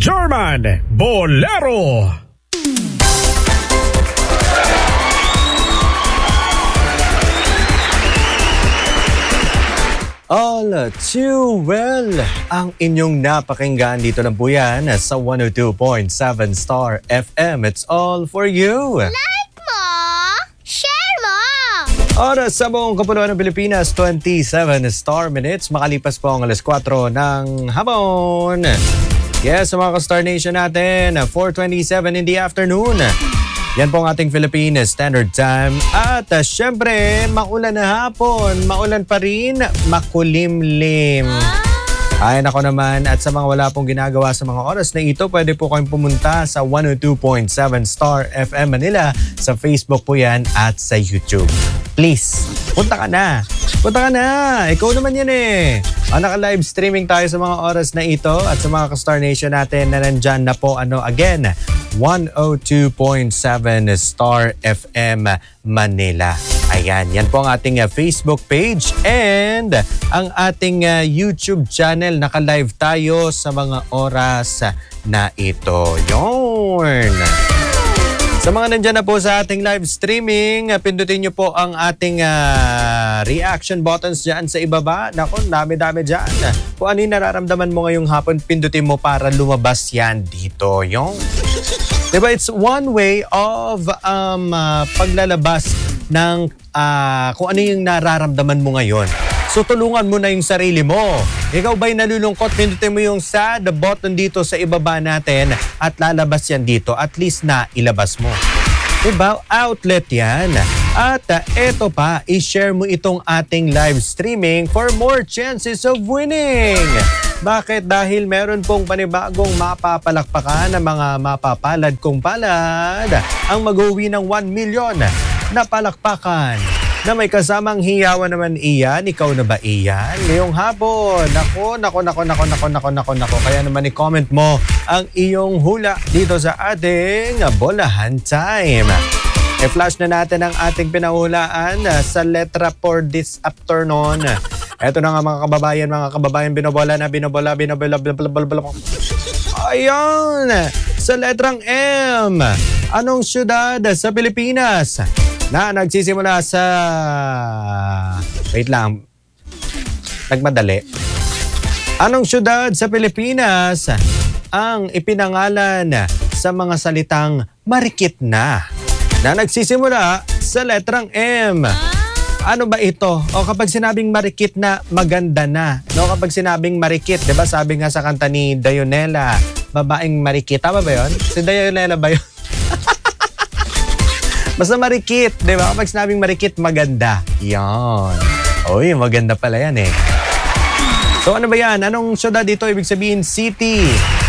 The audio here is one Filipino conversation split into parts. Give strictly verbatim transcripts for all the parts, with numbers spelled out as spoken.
Sherman Bolero. All too well ang inyong napakinggan dito na po yan sa one oh two point seven Star F M. It's all for you. Like mo, share mo. Oras sa buong kapuluan ng Pilipinas, twenty-seven star minutes. Makalipas po ang alas kwatro ng hapon. Yes, sa mga ka-Star Nation natin, four twenty-seven in the afternoon. Yan po ang ating Philippine Standard Time. At uh, syempre, maulan na hapon. Maulan pa rin, makulimlim. Ay, nako naman. At sa mga wala pong ginagawa sa mga oras na ito, pwede po kayong pumunta sa one oh two point seven Star F M Manila. Sa Facebook po yan at sa YouTube. Please, punta ka na. Punta ka na. Ikaw naman yan eh. Ah, naka-live streaming tayo sa mga oras na ito at sa mga ka-Star Nation natin na nandyan na po ano again, one oh two point seven Star F M Manila. Ayan, yan po ang ating uh, Facebook page and ang ating uh, YouTube channel. Naka-live tayo sa mga oras na ito. Yun! Sa mga nandyan na po sa ating live streaming, pindutin nyo po ang ating uh, reaction buttons dyan sa ibaba. Naku, dami-dami dyan. Kung ano yung nararamdaman mo ngayong hapon, pindutin mo para lumabas yan dito. Yung, diba, it's one way of um, uh, paglalabas ng uh, kung ano yung nararamdaman mo ngayon. So tulungan mo na yung sarili mo. Ikaw ba'y nalulungkot? Pindutin mo yung sad button dito sa ibaba natin at lalabas yan dito. At least na ilabas mo. Diba? Outlet yan. At uh, eto pa, i-share mo itong ating live streaming for more chances of winning. Bakit? Dahil meron pong panibagong mapapalakpakan ng mga mapapalad kong palad ang mag-uwi ng one million na palakpakan na may kasamang hiyawan naman iyan. Ikaw na ba iyan? Ngayong hapon, nako, nako, nako, nako, nako, nako, nako, nako. Kaya naman i-comment mo ang iyong hula dito sa ating Bolahan Time. I-flash na natin ang ating pinahulaan sa letra for this afternoon. Eto na nga mga kababayan, mga kababayan, binobola na, binobola, binobola, binobola, binobola. Ayan! Sa letrang M, anong syudad sa Pilipinas na nagsisimula sa... Wait lang. Nagmadali. Anong syudad sa Pilipinas ang ipinangalan sa mga salitang marikit na na nagsisimula sa letrang M? Ano ba ito? O kapag sinabing marikit na, maganda na. No, kapag sinabing marikit, 'di ba? Sabi nga sa kanta ni Dayonela, babaeng marikit. Tama ba 'yon? Si Dayonela ba 'yon? Basta marikit, di ba? Kapag sinabing marikit, maganda. Yan. Uy, maganda pala yan eh. So ano ba yan? Anong syudad dito? Ibig sabihin, city.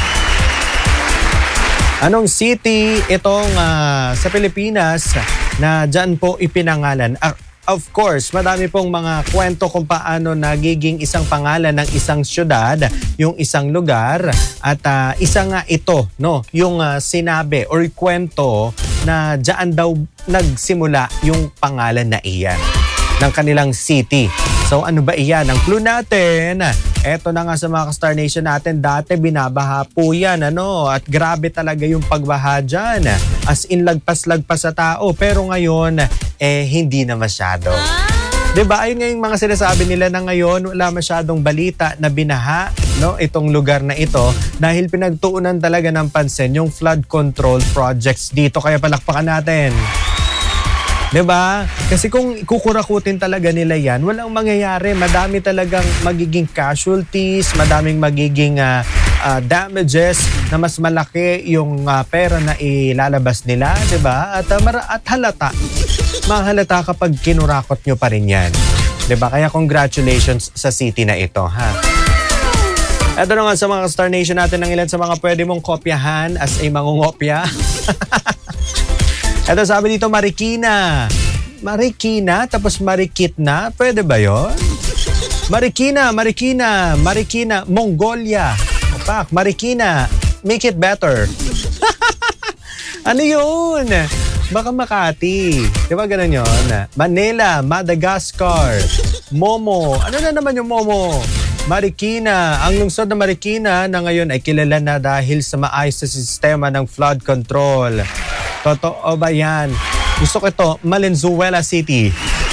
Anong city itong uh, sa Pilipinas na dyan po ipinangalan? Uh, of course, madami pong mga kwento kung paano nagiging isang pangalan ng isang syudad, yung isang lugar. At uh, isa nga ito, no? Yung uh, sinabi or kwento na dyan daw nagsimula yung pangalan na iyan ng kanilang city. So ano ba iyan? Ang clue natin, eto na nga sa mga Star Nation natin, dati binabaha po yan, ano? At grabe talaga yung pagbaha dyan. As in lagpas-lagpas sa tao. Pero ngayon, eh hindi na masyado. Diba? Ayun nga yung mga sinasabi nila na ngayon wala masyadong balita na binaha, no, itong lugar na ito dahil pinagtuunan talaga ng pansin yung flood control projects dito. Kaya palakpakan natin. Diba? Kasi kung kukurakutin talaga nila yan, walang mangyayari. Madami talagang magiging casualties, madaming magiging uh, uh, damages na mas malaki yung uh, pera na ilalabas nila. Diba? At, uh, mara- at halata. Mahalata kapag kinurakot nyo pa rin yan. Diba? Kaya congratulations sa city na ito, ha? Ito na nga sa mga Star Nation natin ng ilan sa mga pwede mong kopyahan as a mangungopya. Ito sabi dito, Marikina. Marikina, tapos marikit na. Pwede ba yun? Marikina, Marikina, Marikina, Mongolia. Opak, Marikina, make it better. Ano yun? Baka Makati. Di ba ganun yun? Manila, Madagascar, Momo. Ano na naman yung Momo? Marikina. Ang lungsod na Marikina na ngayon ay kilala na dahil sa maayos na sistema ng flood control. Totoo ba yan? Gusto ko ito, Valenzuela City.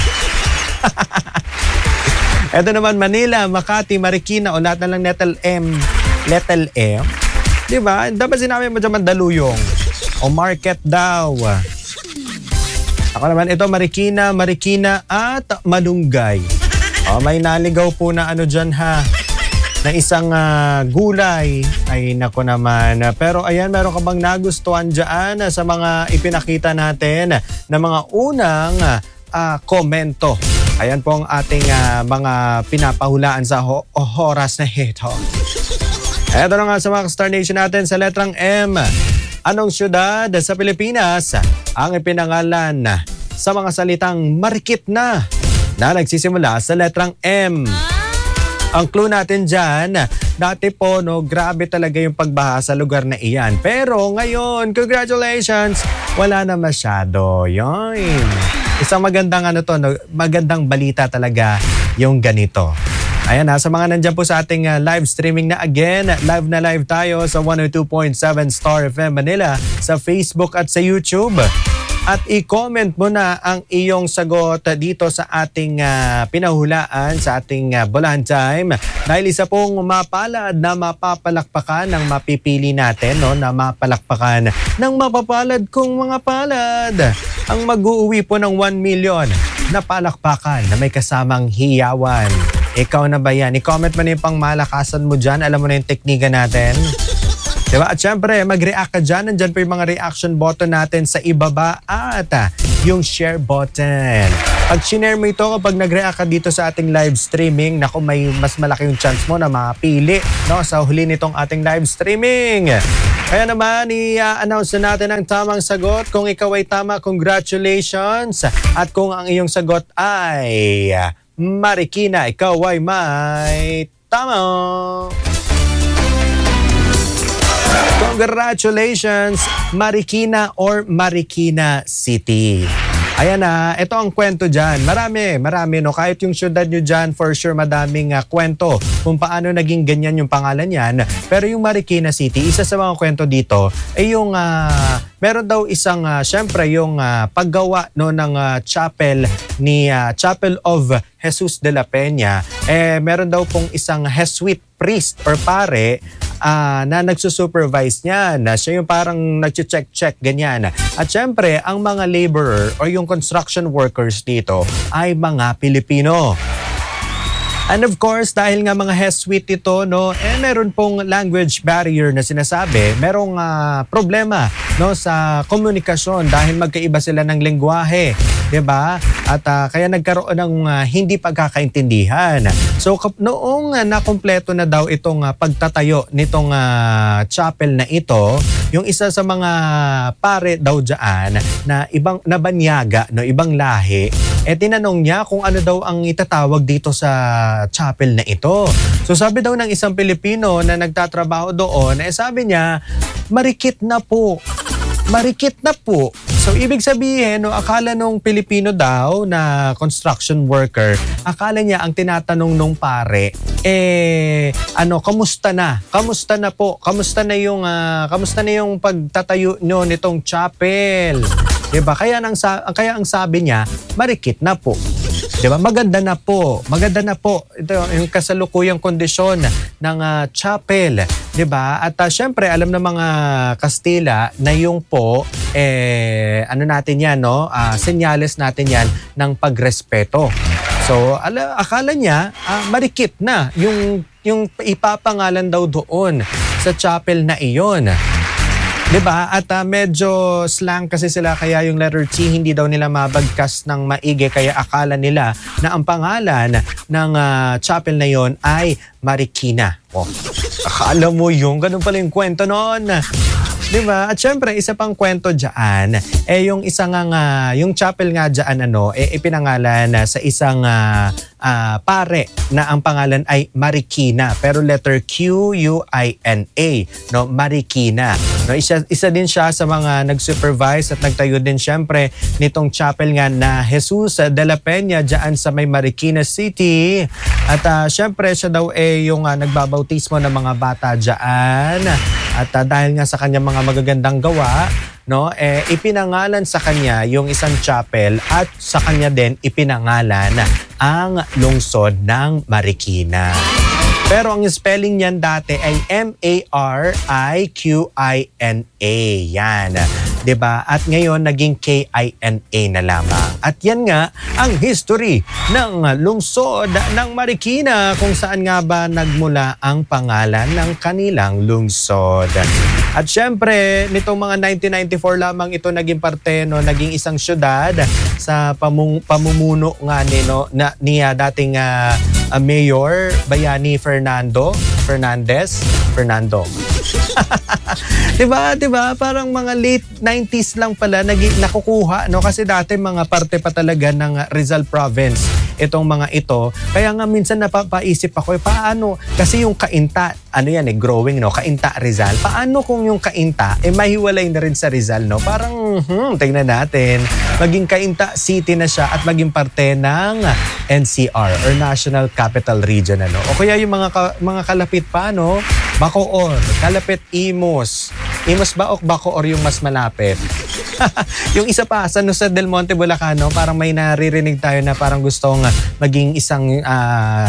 Ito naman Manila, Makati, Marikina o lahat na lang letter M. Letter M? Diba? Dapat sinabi mo dyan Mandaluyong. O market daw. Ako naman ito, Marikina, Marikina at Malunggay. O may naligaw po na ano dyan ha. Na isang uh, gulay. Ay nako naman. Pero ayan, meron ka bang nagustuhan dyan sa mga ipinakita natin na mga unang uh, komento. Ayan po ang ating uh, mga pinapahulaan sa ho- oras na ito. Eto na nga sa mga Star Nation natin sa letrang M. Anong syudad sa Pilipinas ang ipinangalan sa mga salitang marikit na na nagsisimula sa letrang M? Ang clue natin dyan, dati po, no, grabe talaga yung pagbaha sa lugar na iyan. Pero ngayon, congratulations, wala na masyado. Yun. Isang magandang, ano to, no, magandang balita talaga yung ganito. Ayan ha, sa mga nandyan po sa ating uh, live streaming na again, live na live tayo sa one oh two point seven Star F M Manila, sa Facebook at sa YouTube. At i-comment mo na ang iyong sagot dito sa ating uh, pinahulaan sa ating uh, Bulahan Time. Dahil isa pong mapalad na mapapalakpakan ng mapipili natin, no, na mapalakpakan ng mapapalad kong mga palad. Ang mag-uuwi po ng one million na palakpakan na may kasamang hiyawan. Ikaw na ba yan? I-comment mo na yung pangmalakasan mo dyan. Alam mo na yung teknika natin. Diba? At syempre, mag-react ka dyan. Nandyan po yung mga reaction button natin sa ibaba at uh, yung share button. Pag sinare mo ito, kapag nag-react ka dito sa ating live streaming, naku, may mas malaki yung chance mo na mapili, no, sa huli nitong ating live streaming. Kaya naman, i-announce na natin ang tamang sagot. Kung ikaw ay tama, congratulations. At kung ang iyong sagot ay Marikina, ikaw ay may tama. Congratulations, Marikina or Marikina City. Ayan na, ito ang kwento dyan. Marami, marami no. Kahit yung syudad nyo dyan, for sure madaming uh, kwento kung paano naging ganyan yung pangalan yan. Pero yung Marikina City, isa sa mga kwento dito ay yung uh, meron daw isang, uh, syempre yung uh, paggawa no, ng uh, chapel ni uh, Chapel of Jesus de la Peña. Eh, meron daw pong isang Jesuit priest or pare uh, na nagsusupervise niya, na siya yung parang nag-check-check ganyan. At syempre, ang mga laborer o yung construction workers dito ay mga Pilipino. And of course, dahil nga mga Jesuit ito, no, eh meron pong language barrier na sinasabi, merong uh, problema no sa komunikasyon dahil magkaiba sila ng lengguwahe, 'di ba? At uh, kaya nagkaroon ng uh, hindi pagkakaintindihan. So kap- noong uh, nakumpleto na daw itong uh, pagtatayo nitong uh, chapel na ito, yung isa sa mga pare daw diyan na ibang nabanyaga, no, ibang lahi, eh tinanong niya kung ano daw ang itatawag dito sa chapel na ito. So sabi daw ng isang Pilipino na nagtatrabaho doon, eh sabi niya, marikit na po. Marikit na po. So ibig sabihin, no, akala nung Pilipino daw na construction worker, akala niya ang tinatanong nung pare, eh ano, kamusta na? Kamusta na po? Kamusta na yung uh, kamusta na yung pagtatayo nyo nitong chapel? 'Di ba? Kaya ang kaya ang sabi niya, marikit na po. 'Di ba? Maganda na po. Maganda na po. Ito yung kasalukuyang kondisyon ng uh, chapel, 'di ba? At uh, syempre, alam ng mga Kastila na yung po eh ano natin 'yan, no? Uh, senyales natin 'yan ng pagrespeto. So, ala, akala niya uh, marikit na yung yung ipapangalan daw doon sa chapel na iyon. 'Di ba? At uh, medyo slang kasi sila, kaya yung letter T hindi daw nila mabagkas ng maigi, kaya akala nila na ang pangalan ng uh, chapel na yon ay Marikina. Oh, akala mo yung ganun pala yung kwento noon. 'Di ba? At syempre, isa pang kwento diyan, eh yung isang nga, nga yung chapel nga diyan ano, eh ipinangalan na sa isang ah, ah, pare na ang pangalan ay Marikina, pero letter Q U I N A, no? Marikina. No, isa isa din siya sa mga nag-supervise at nagtayo din syempre nitong chapel nga na Jesus de la Peña diyan sa may Marikina City. At uh, syempre siya daw eh yung uh, nagbabautismo ng mga bata diyan. At uh, dahil nga sa kanyang mga magagandang gawa, no, eh ipinangalan sa kanya yung isang chapel at sa kanya din ipinangalan ang lungsod ng Marikina. Pero ang spelling niyan dati ay M A R I Q I N A. Yan. 'Di ba? At ngayon naging K I N A na lamang. At yan nga ang history ng lungsod ng Marikina, kung saan nga ba nagmula ang pangalan ng kanilang lungsod. At syempre, nitong mga nineteen ninety-four lamang ito naging parte, no, naging isang syudad sa pamung, pamumuno nga ni, no, na, ni uh, dating uh, uh, Mayor Bayani Fernando Fernandez Fernando. 'Di ba? 'Di ba? Parang mga late nineties lang pala naging nakukuha, no, kasi dati mga parte pa talaga ng Rizal Province itong mga ito. Kaya nga minsan napapaisip ako, eh, paano kasi yung Cainta, ano yan eh, growing, no, Cainta Rizal. Paano kung yung Cainta eh mahiwalay na rin sa Rizal, no? Parang hmm, tingnan natin. Maging Cainta City na siya at maging parte ng N C R or National Capital Region, ano. O kaya yung mga ka, mga kalapit pa, no? Bacoor, kalapit Imus. Imus ba o Bacoor yung mas malapit? Yung isa pa, San Jose del Monte, Bulacan, no? Parang may naririnig tayo na parang gustong maging isang uh,